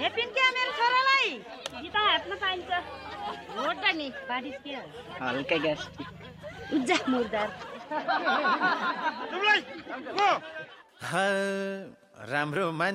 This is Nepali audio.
हेपिन क्या मेरो छोरालाई जिता हातमा पाइन्छ भोट नि बाडिस के हल्का ग्यास उज्जा मुर्दार राम्रो